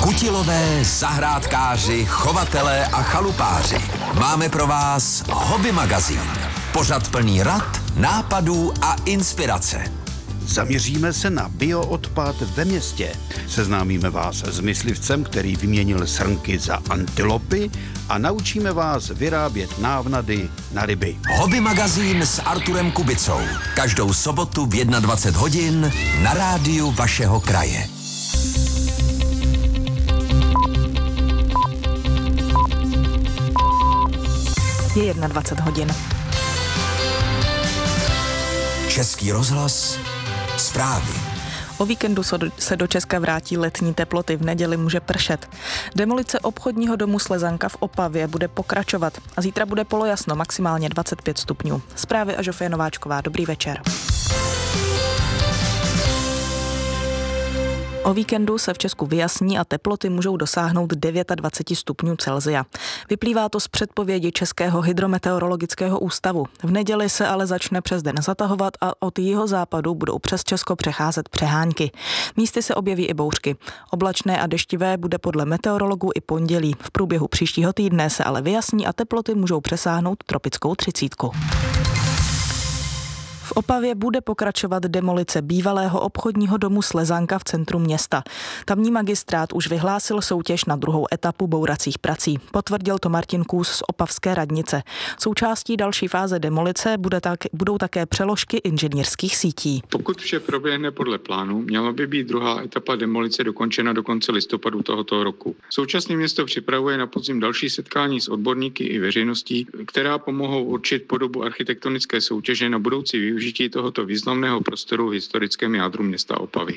Kutilové, zahrádkáři, chovatelé a chalupáři. Máme pro vás Hobby magazín. Pořad plný rad, nápadů a inspirace. Zaměříme se na bioodpad ve městě. Seznámíme vás s myslivcem, který vyměnil srnky za antilopy a naučíme vás vyrábět návnady na ryby. Hobby magazín s Arturem Kubicou. Každou sobotu v 21 hodin na rádiu vašeho kraje. Je 21 hodin. Český rozhlas, zprávy. O víkendu se do Česka vrátí letní teploty, v neděli může pršet. Demolice obchodního domu Slezanka v Opavě bude pokračovat a zítra bude polojasno, maximálně 25 stupňů. Zprávy a Žofie Nováčková, dobrý večer. O víkendu se v Česku vyjasní a teploty můžou dosáhnout 29 stupňů Celsia. Vyplývá to z předpovědi Českého hydrometeorologického ústavu. V neděli se ale začne přes den zatahovat a od jihozápadu budou přes Česko přecházet přehánky. Místy se objeví i bouřky. Oblačné a deštivé bude podle meteorologů i pondělí. V průběhu příštího týdne se ale vyjasní a teploty můžou přesáhnout tropickou 30. V Opavě bude pokračovat demolice bývalého obchodního domu Slezanka v centru města. Tamní magistrát už vyhlásil soutěž na druhou etapu bouracích prací. Potvrdil to Martin Kůz z opavské radnice. Součástí další fáze demolice budou také přeložky inženýrských sítí. Pokud vše proběhne podle plánu, měla by být druhá etapa demolice dokončena do konce listopadu tohoto roku. Současně město připravuje na podzim další setkání s odborníky i veřejností, která pomohou určit podobu architektonické soutěže na budoucí využití tohoto významného prostoru v historickém jádru města Opavy.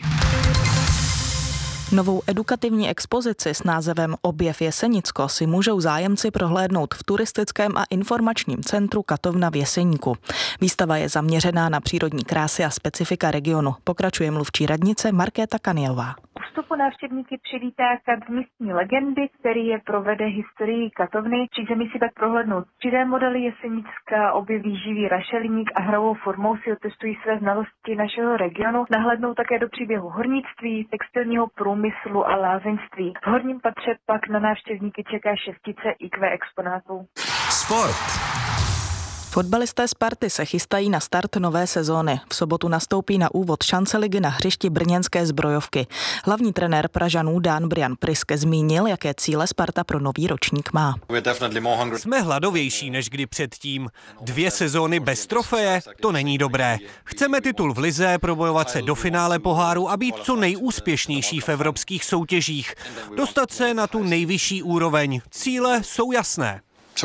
Novou edukativní expozici s názvem Objev Jesenicko si můžou zájemci prohlédnout v turistickém a informačním centru Katovna v Jeseníku. Výstava je zaměřená na přírodní krásy a specifika regionu. Pokračuje mluvčí radnice Markéta Kaniová. U vstupu návštěvníky přivítá kat místní legendy, který je provede historií Katovny. Přijde si tak prohlédnout střídé modely Jesenicka, objeví živý rašelník a hravou formou si otestují své znalosti našeho regionu. Nahlédnou také do příběhu hornictví, textilního průmyslu a lázeňství. V horním patře pak na návštěvníky čeká šestice IQ exponátů. Sport. Fotbalisté Sparty se chystají na start nové sezóny. V sobotu nastoupí na úvod šance ligy na hřišti brněnské Zbrojovky. Hlavní trenér Pražanů Dan Brian Priske zmínil, jaké cíle Sparta pro nový ročník má. Jsme hladovější než kdy předtím. 2 sezóny bez trofeje, to není dobré. Chceme titul v lize, probojovat se do finále poháru a být co nejúspěšnější v evropských soutěžích. Dostat se na tu nejvyšší úroveň. Cíle jsou jasné.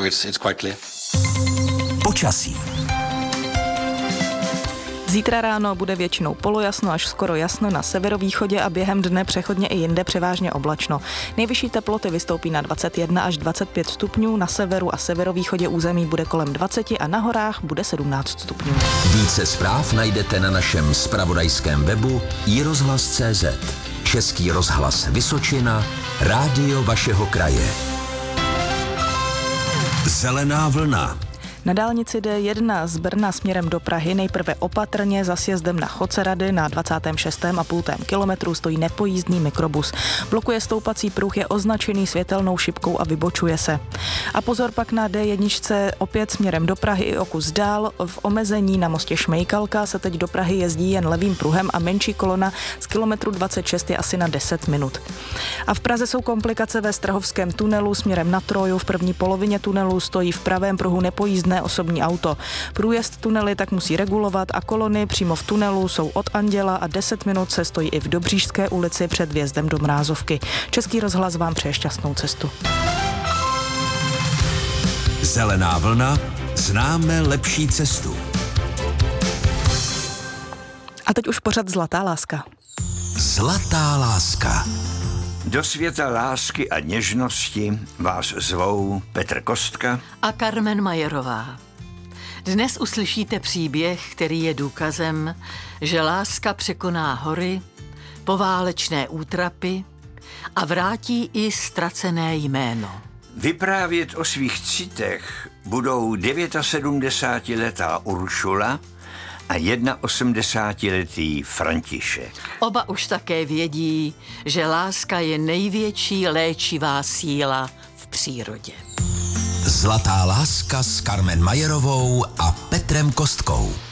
Počasí. Zítra ráno bude většinou polojasno až skoro jasno na severovýchodě a během dne přechodně i jinde převážně oblačno. Nejvyšší teploty vystoupí na 21 až 25 stupňů, na severu a severovýchodě území bude kolem 20 a na horách bude 17 stupňů. Více zpráv najdete na našem zpravodajském webu iRozhlas.cz. Český rozhlas Vysočina, rádio vašeho kraje. Zelená vlna. Na dálnici D1 z Brna směrem do Prahy nejprve opatrně za sjezdem na Chocerady na 26,5 kilometru stojí nepojízdný mikrobus. Blokuje stoupací pruh, je označený světelnou šipkou a vybočuje se. A pozor pak na D1 opět směrem do Prahy i o kus dál. V omezení na mostě Šmejkalka se teď do Prahy jezdí jen levým pruhem a menší kolona z kilometru 26 je asi na 10 minut. A v Praze jsou komplikace ve Strahovském tunelu směrem na Troju. V první polovině tunelu stojí v pravém pruhu nepojízdné osobní auto. Průjezd tunely tak musí regulovat a kolony přímo v tunelu jsou od Anděla a 10 minut se stojí i v Dobříšské ulici před vjezdem do Mrázovky. Český rozhlas vám přeje šťastnou cestu. Zelená vlna, známe lepší cestu. A teď už pořad Zlatá láska. Zlatá láska. Do světa lásky a něžnosti vás zvou Petr Kostka a Carmen Majerová. Dnes uslyšíte příběh, který je důkazem, že láska překoná hory, poválečné útrapy a vrátí i ztracené jméno. Vyprávět o svých citech budou 79letá Uršula a 81letý František. Oba už také vědí, že láska je největší léčivá síla v přírodě. Zlatá láska s Carmen Majerovou a Petrem Kostkou.